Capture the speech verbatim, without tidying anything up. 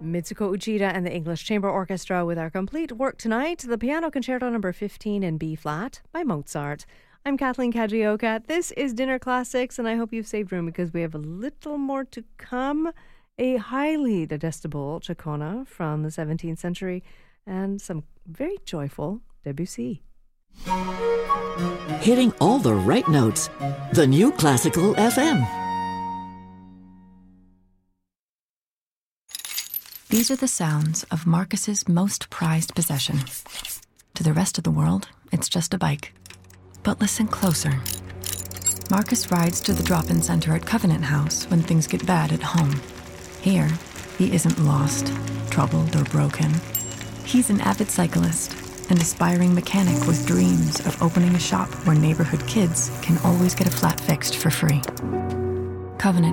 Mitsuko Uchida and the English Chamber Orchestra with our complete work tonight, the Piano Concerto number fifteen in B flat by Mozart. I'm Kathleen Kajioka. This is Dinner Classics, and I hope you've saved room because we have a little more to come. A highly digestible Chacona from the seventeenth century and some very joyful Debussy. Hitting all the right notes. The new Classical F M. These are the sounds of Marcus's most prized possession. To the rest of the world, it's just a bike. But listen closer. Marcus rides to the drop-in center at Covenant House when things get bad at home. Here, he isn't lost, troubled, or broken. He's an avid cyclist, an aspiring mechanic with dreams of opening a shop where neighborhood kids can always get a flat fixed for free. Covenant